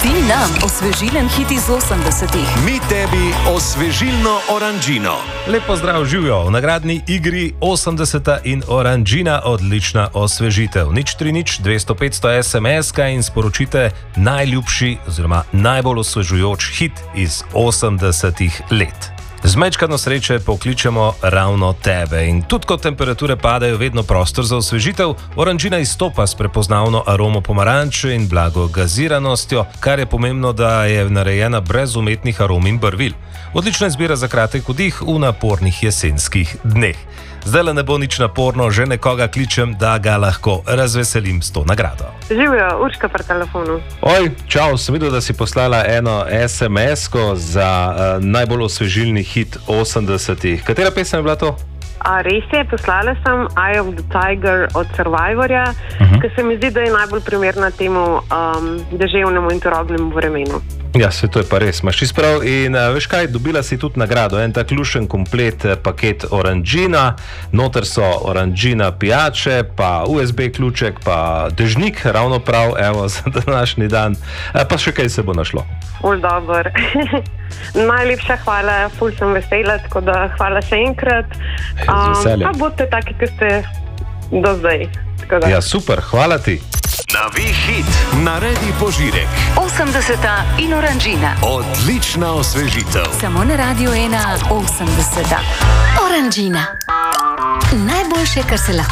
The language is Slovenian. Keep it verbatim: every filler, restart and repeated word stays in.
Ti nam osvežilen hit iz osemdesetih. Mi tebi osvežilno oranžino. Lep pozdrav, živijo v nagradni igri osemdeseta in oranžina, odlična osvežitev. Nič tri nič dvesto petsto es em es-ka in sporočite najljubši oziroma najbolj osvežujoč hit iz osemdesetih let. Z mečkano sreče pokličemo ravno tebe in tudi ko temperature padajo, vedno prostor za osvežitev, oranžina izstopa s prepoznavno aromo pomaranče in blago gaziranostjo, kar je pomembno, da je narejena brez umetnih arom in barvil. Odlična izbira za kratek vdih v napornih jesenskih dneh. Zdaj le ne bo nič naporno, že nekoga kličem, da ga lahko razveselim s to nagrado. Živijo, Urška pri telefonu. Oj, čau, sem videl, da si poslala eno es em es-ko za uh, najbolj osvežilni hit osemdesetih. Katera pesem je bila to? A res je, poslala sem Eye of the Tiger od Survivorja, uh -huh. ki se mi zdi, da je najbolj primerna temu um, deževnemu in turognemu vremenu. Ja, se to je pa res, imaš čisto prav. In uh, veš kaj, dobila si tudi nagrado, en tak lušen komplet paket oranžina, noter so oranžina pijače, pa u es be ključek, pa dežnik, ravno prav, evo, za današnji dan, e, pa še kaj se bo našlo. Ul dober. Najlepša hvala, ful sem vesela, tako da hvala še enkrat. Um, pa boste taki, ki ste do zdaj. Ja, super, hvala ti. Navi hit, naredi požirek. osemdeseta in oranžina. Odlična osvežitev. Samo na Radiu ena osemdeseta. Oranžina. Najboljše, kar se lahko